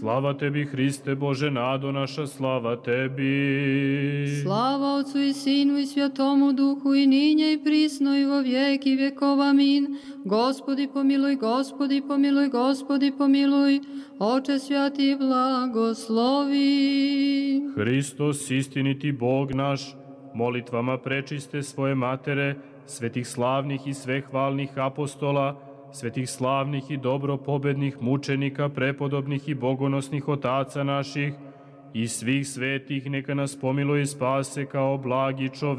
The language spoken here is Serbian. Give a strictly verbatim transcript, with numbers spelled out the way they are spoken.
Slava tebi, Hriste Bože, nado naša, slava tebi. Slava Otcu i Sinu i Svjatomu Duhu i ninje i prisno i vo vijeki vjekov. Amin. Gospodi pomiluj, Gospodi pomiluj, Gospodi pomiluj. Oče svjati blagoslovi. Hristos, istiniti Bog naš, molitvama prečiste svoje matere, svetih slavnih i svehvalnih apostola, svetih slavnih i dobro pobednih mučenika, prepodobnih i bogonosnih otaca naših i svih svetih, neka nas pomiluje i spase kao blagi čovek.